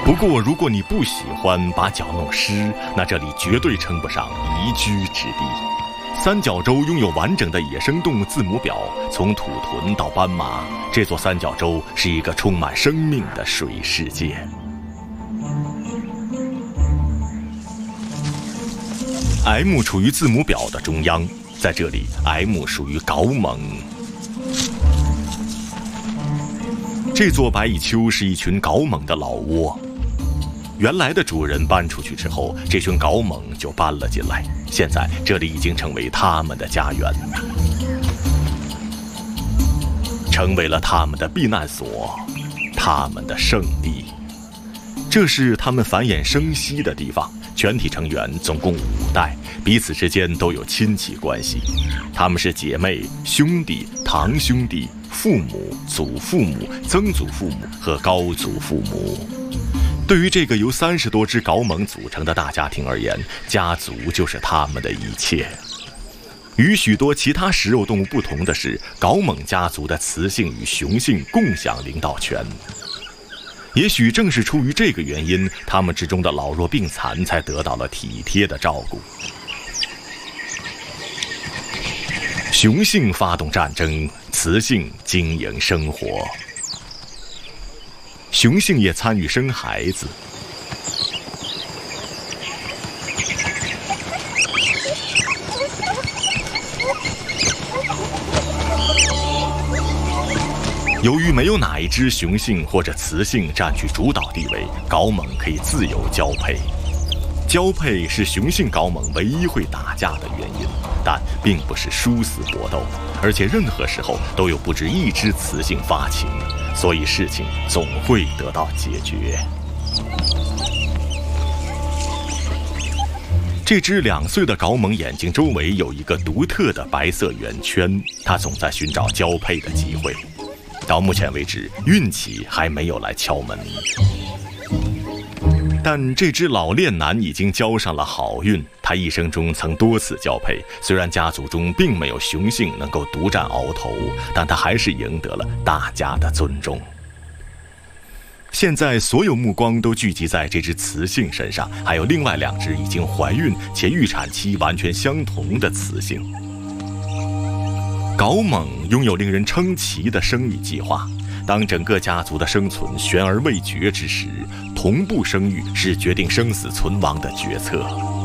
不过，如果你不喜欢把脚弄湿，那这里绝对称不上宜居之地。三角洲拥有完整的野生动物字母表，从土豚到斑马，这座三角洲是一个充满生命的水世界。M 处于字母表的中央，在这里 M 属于皋猛。这座白蚁丘是一群皋猛的老窝，原来的主人搬出去之后，这群皋猛就搬了进来，现在这里已经成为他们的家园，成为了他们的避难所，他们的圣地。这是他们繁衍生息的地方，全体成员总共5代，彼此之间都有亲戚关系，他们是姐妹、兄弟、堂兄弟、父母、祖父母、曾祖父母和高祖父母。对于这个由30多只皋猛组成的大家庭而言，家族就是他们的一切。与许多其他食肉动物不同的是，皋猛家族的雌性与雄性共享领导权。也许正是出于这个原因，他们之中的老弱病残才得到了体贴的照顾。雄性发动战争，雌性经营生活。雄性也参与生孩子。由于没有哪一只雄性或者雌性占据主导地位，皋猛可以自由交配。交配是雄性皋猛唯一会打架的原因，但并不是殊死搏斗，而且任何时候都有不止一只雌性发情，所以事情总会得到解决。这只2岁的皋猛眼睛周围有一个独特的白色圆圈，它总在寻找交配的机会。到目前为止，运气还没有来敲门。但这只老练男已经交上了好运，他一生中曾多次交配，虽然家族中并没有雄性能够独占鳌头，但他还是赢得了大家的尊重。现在所有目光都聚集在这只雌性身上，还有另外2只已经怀孕且预产期完全相同的雌性。皋猛拥有令人称奇的生育计划，当整个家族的生存悬而未决之时，同步生育是决定生死存亡的决策。